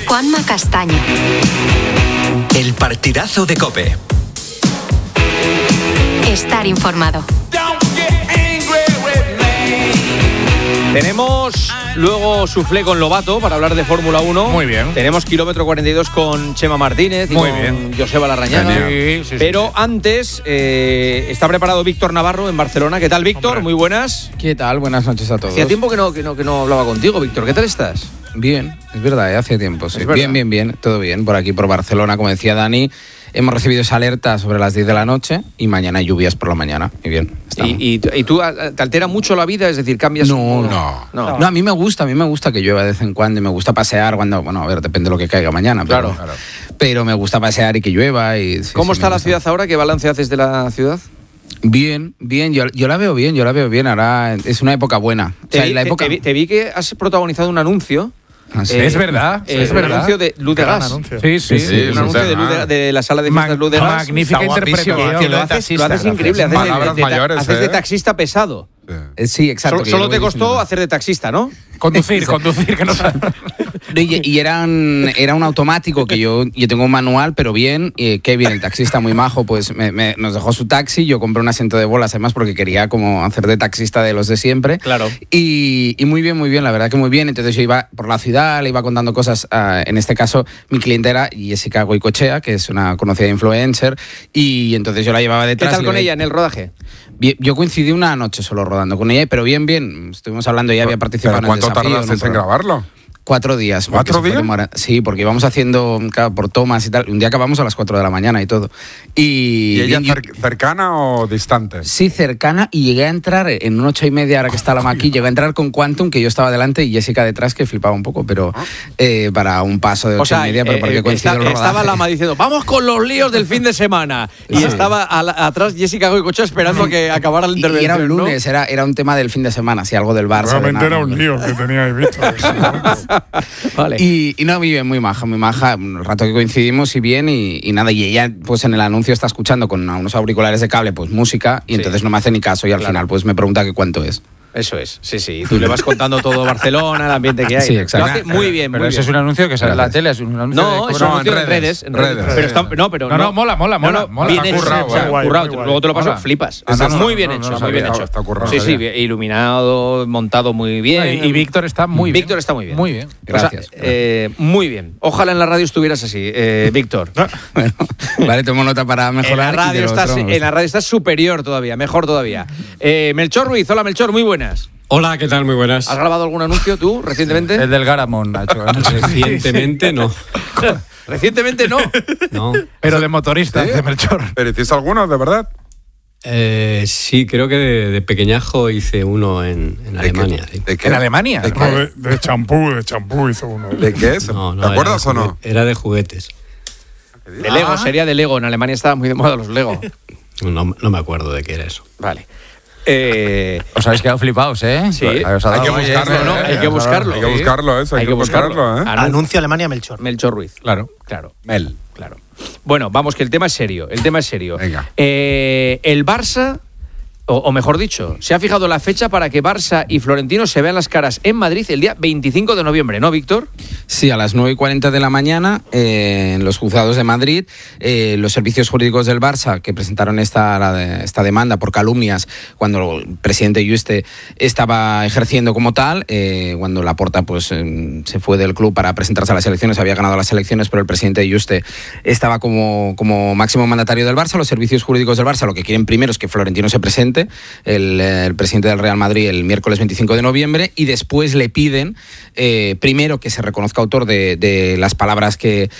Juanma Castaño. El partidazo de COPE. Estar informado. Tenemos luego Suflé con Lobato para hablar de Fórmula 1. Muy bien. Tenemos Kilómetro 42 con Chema Martínez y Muy con bien. Joseba Larrañaga. Sí. Pero antes está preparado Víctor Navarro en Barcelona. ¿Qué tal, Víctor? Hombre. Muy buenas. ¿Qué tal? Buenas noches a todos. Hacía tiempo que no hablaba contigo, Víctor. ¿Qué tal estás? Bien, es verdad, hace tiempo, sí. Es verdad. Bien, todo bien. Por aquí, por Barcelona, como decía Dani, hemos recibido esa alerta sobre las 10 de la noche y mañana hay lluvias por la mañana. Y bien, estamos. ¿Y tú te altera mucho la vida? Es decir, cambias... No, a mí me gusta que llueva de vez en cuando y me gusta pasear cuando, bueno, a ver, depende de lo que caiga mañana. Claro. Pero me gusta pasear y que llueva. Y, sí, ¿Cómo sí, está me la gusta. ciudad ahora? ¿Qué balance haces de la ciudad? Bien, yo la veo bien. Ahora es una época buena. O sea, la época... Te vi que has protagonizado un anuncio. Ah, sí. Es verdad. Un anuncio de Luz de Gas. Sí. Un anuncio de la sala de fiestas Luz de Gas. Magnífica interpretación. Que lo haces increíble. Haces de taxista pesado. Sí, exacto. Solo te costó hacer de taxista, ¿no? Conducir, que no sabe. Y era un automático que yo tengo un manual, pero bien. Kevin, el taxista muy majo, pues nos dejó su taxi. Yo compré un asiento de bolas, además, porque quería como hacer de taxista de los de siempre. Claro. Y muy bien, la verdad que muy bien. Entonces yo iba por la ciudad, le iba contando cosas. En este caso, mi cliente era Jessica Goicoechea, que es una conocida influencer. Y entonces yo la llevaba detrás. ¿Qué tal con ella en el rodaje? Bien, yo coincidí una noche solo rodando con ella, pero bien. Estuvimos hablando, ella había participado en el desafío. ¿Cuánto tardaste en grabarlo? 4 días. ¿4 días? Sí, porque íbamos haciendo por tomas y tal. Un día acabamos a las 4 de la mañana y todo. ¿Y ella cercana o distante? Sí, cercana. Y llegué a entrar en un 8:30, ahora que está la Maki, llegué a entrar con Quantum, que yo estaba delante, y Jessica detrás, que flipaba un poco, pero para un paso de 8:30, pero porque coincidió el rodaje. Estaba Lama diciendo, vamos con los líos del fin de semana. Y estaba atrás Jessica Goicoechea esperando a que acabara la intervención. Y era un lunes, ¿no? era un tema del fin de semana, sí, algo del Barça. Realmente era un lío que tenía ahí visto. Vale. Y no, muy bien, muy maja. El rato que coincidimos y bien, y nada, y ella pues en el anuncio está escuchando con unos auriculares de cable pues música, y entonces no me hace ni caso, y al final pues me pregunta que cuánto es. Eso es, sí. Tú le vas contando todo Barcelona, el ambiente que hay. Sí, exacto. Lo hace muy bien, Pero muy ese bien. es un anuncio que sale en la tele, es un anuncio No, es un anuncio en redes. Pero mola. Bien hecho. currado, Currado. muy guay. Luego te lo paso, Mola. flipas. Está Está muy bien hecho, muy bien hecho. Está currado. Sí, iluminado, montado muy bien. Y Víctor está muy bien. Víctor está muy bien. Muy bien. Gracias. Muy bien. Ojalá en la radio estuvieras así, Víctor. Bueno, vale, tomo nota para mejorar. En la radio estás superior todavía, mejor todavía. Melchor Ruiz, hola Melchor, muy buenas. Hola, ¿qué tal? Muy buenas. ¿Has grabado algún anuncio tú recientemente? El del Garamond, Nacho. Recientemente no. Recientemente no. No. Pero de motorista, de Melchor. ¿Pero hiciste alguno, de verdad? Sí, creo que de pequeñajo hice uno en Alemania. Sí. ¿De qué? ¿En Alemania? ¿De qué? No, de champú hizo uno. ¿De qué es? No, ¿Te acuerdas o no? Era de juguetes. De Lego, sería de Lego. En Alemania estaban muy de moda los Lego. No me acuerdo de qué era eso. Vale. Os habéis quedado flipados, ¿eh? Sí. Hay que buscarlo, ¿no? Hay que buscarlo. Hay que buscarlo, eso. Hay que buscarlo, ¿eh? Anuncio Alemania Melchor. Melchor Ruiz. Claro. Mel. Claro. Bueno, vamos, que el tema es serio. Venga. El Barça, o mejor dicho, se ha fijado la fecha para que Barça y Florentino se vean las caras en Madrid el día 25 de noviembre, ¿no, Víctor? Sí, a las 9:40 de la mañana, en los juzgados de Madrid, los servicios jurídicos del Barça, que presentaron esta demanda por calumnias cuando el presidente Yuste estaba ejerciendo como tal, cuando Laporta pues, se fue del club para presentarse a las elecciones, había ganado las elecciones, pero el presidente Yuste estaba como máximo mandatario del Barça. Los servicios jurídicos del Barça lo que quieren primero es que Florentino se presente, el presidente del Real Madrid, el miércoles 25 de noviembre, y después le piden primero que se reconozca autor de las palabras que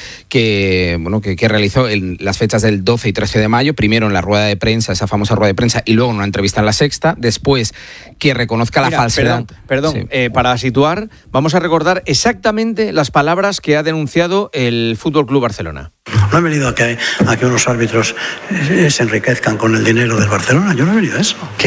realizó en las fechas del 12 y 13 de mayo, primero en la rueda de prensa, esa famosa rueda de prensa, y luego en una entrevista en La Sexta, después que reconozca la falsedad. Perdón, Sí. para situar, vamos a recordar exactamente las palabras que ha denunciado el Fútbol Club Barcelona. No he venido a que unos árbitros se enriquezcan con el dinero del Barcelona. Yo no he venido a eso. Que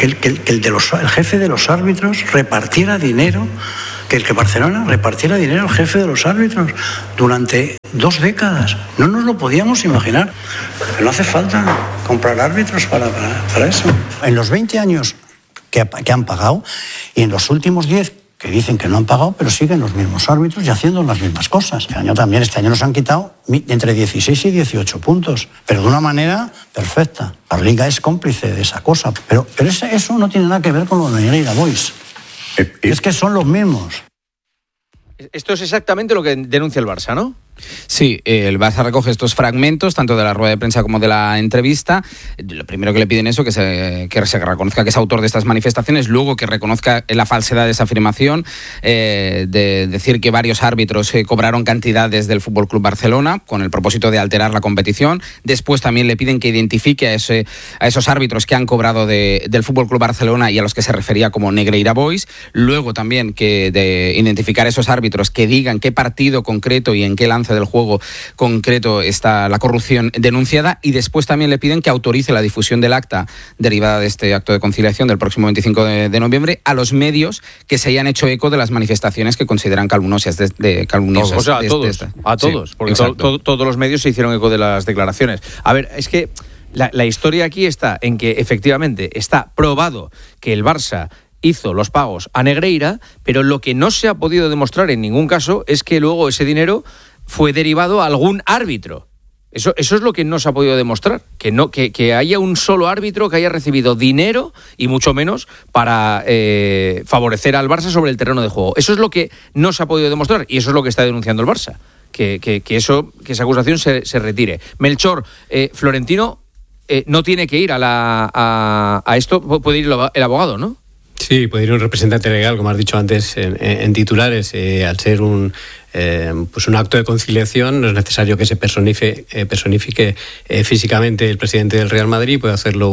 el jefe de los árbitros repartiera dinero, que Barcelona repartiera dinero al jefe de los árbitros durante 2 décadas. No nos lo podíamos imaginar. Pero no hace falta comprar árbitros para eso. En los 20 años que han pagado, y en los últimos 10 que dicen que no han pagado, pero siguen los mismos árbitros y haciendo las mismas cosas. Este año nos han quitado entre 16 y 18 puntos, pero de una manera perfecta. La Liga es cómplice de esa cosa, pero eso no tiene nada que ver con lo de Negreira Boys. Es que son los mismos. Esto es exactamente lo que denuncia el Barça, ¿no? Sí, el Barça recoge estos fragmentos, tanto de la rueda de prensa como de la entrevista. Lo primero que le piden es que se reconozca que es autor de estas manifestaciones, luego que reconozca la falsedad de esa afirmación, de decir que varios árbitros cobraron cantidades del FC Barcelona con el propósito de alterar la competición. Después también le piden que identifique a esos árbitros que han cobrado del FC Barcelona y a los que se refería como Negreira Boys. Luego también que de identificar a esos árbitros que digan qué partido concreto y en qué lance del juego concreto está la corrupción denunciada, y después también le piden que autorice la difusión del acta derivada de este acto de conciliación del próximo 25 de noviembre a los medios que se hayan hecho eco de las manifestaciones que consideran calumniosas. O sea, a todos, sí, porque todos los medios se hicieron eco de las declaraciones. A ver, es que la historia aquí está en que efectivamente está probado que el Barça hizo los pagos a Negreira, pero lo que no se ha podido demostrar en ningún caso es que luego ese dinero fue derivado a algún árbitro. Eso es lo que no se ha podido demostrar, que haya un solo árbitro que haya recibido dinero y mucho menos para favorecer al Barça sobre el terreno de juego. Eso es lo que no se ha podido demostrar y eso es lo que está denunciando el Barça, que esa acusación se retire. Melchor, Florentino no tiene que ir a esto, puede ir el abogado, ¿no? Sí, puede ir un representante legal, como has dicho antes, en titulares. Al ser un acto de conciliación, no es necesario que se personifique físicamente el presidente del Real Madrid, puede hacerlo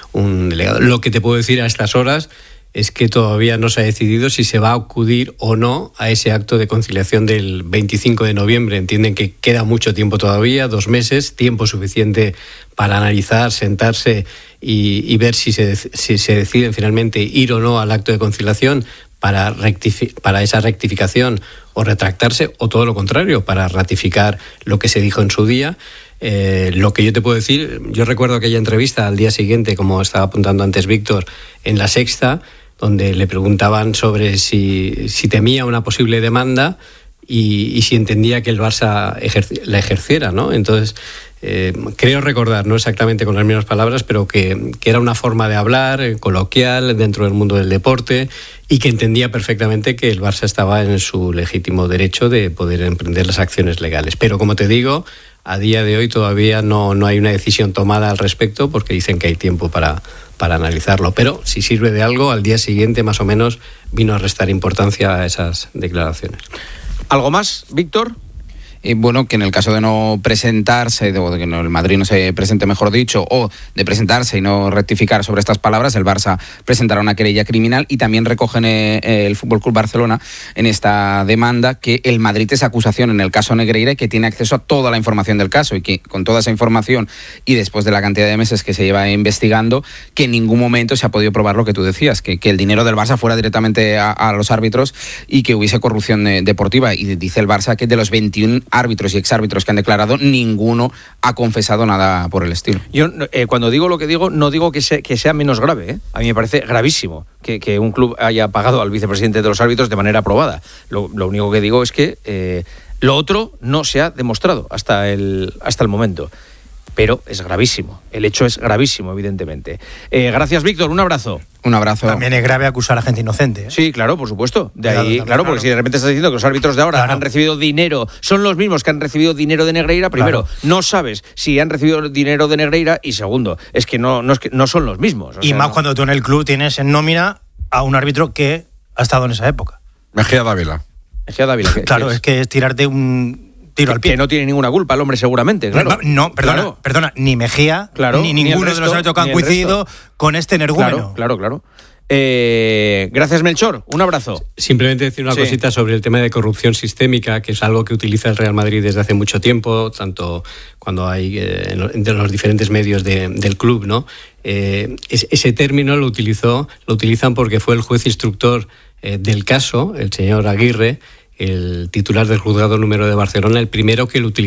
un delegado. Lo que te puedo decir a estas horas es que todavía no se ha decidido si se va a acudir o no a ese acto de conciliación del 25 de noviembre. Entienden que queda mucho tiempo todavía, 2 meses, tiempo suficiente para analizar, sentarse y ver si se deciden finalmente ir o no al acto de conciliación para esa rectificación o retractarse, o todo lo contrario, para ratificar lo que se dijo en su día. Lo que yo te puedo decir, yo recuerdo aquella entrevista al día siguiente, como estaba apuntando antes Víctor, en La Sexta, donde le preguntaban sobre si temía una posible demanda y si entendía que el Barça la ejerciera, ¿no? Entonces, creo recordar, no exactamente con las mismas palabras, pero que era una forma de hablar coloquial dentro del mundo del deporte y que entendía perfectamente que el Barça estaba en su legítimo derecho de poder emprender las acciones legales. Pero, como te digo, a día de hoy todavía no hay una decisión tomada al respecto, porque dicen que hay tiempo para analizarlo. Pero si sirve de algo, al día siguiente más o menos vino a restar importancia a esas declaraciones. ¿Algo más, Víctor? Bueno, que en el caso de no presentarse, o de que el Madrid no se presente, mejor dicho, o de presentarse y no rectificar sobre estas palabras, el Barça presentará una querella criminal, y también recogen el FC Barcelona en esta demanda que el Madrid es acusación en el caso Negreira y que tiene acceso a toda la información del caso, y que con toda esa información y después de la cantidad de meses que se lleva investigando, que en ningún momento se ha podido probar lo que tú decías, que el dinero del Barça fuera directamente a los árbitros y que hubiese corrupción deportiva. Y dice el Barça que de los 21 árbitros y exárbitros que han declarado, ninguno ha confesado nada por el estilo. Yo cuando digo lo que digo, no digo que sea menos grave, ¿eh? A mí me parece gravísimo que un club haya pagado al vicepresidente de los árbitros de manera aprobada. Lo único que digo es que lo otro no se ha demostrado hasta el momento. Pero es gravísimo. El hecho es gravísimo, evidentemente. Gracias, Víctor. Un abrazo. Un abrazo. También es grave acusar a gente inocente, ¿eh? Sí, claro, por supuesto. De ahí, claro, porque si de repente estás diciendo que los árbitros de ahora han recibido dinero, son los mismos que han recibido dinero de Negreira, primero, no sabes si han recibido dinero de Negreira, y segundo, es que no son los mismos. Y más cuando tú en el club tienes en nómina a un árbitro que ha estado en esa época. Mejía Dávila. Claro, es que es tirarte un tiro al pie. Que no tiene ninguna culpa el hombre, seguramente, claro. No, perdona, ni Mejía, ni ninguno de los árbitros que han coincidido con este energúmeno. Claro. Gracias, Melchor. Un abrazo. Simplemente decir una cosita sobre el tema de corrupción sistémica, que es algo que utiliza el Real Madrid desde hace mucho tiempo, tanto cuando hay entre los diferentes medios del club, ¿no? Ese término lo utilizan porque fue el juez instructor del caso, el señor Aguirre, el titular del juzgado número de Barcelona, el primero que lo utilizó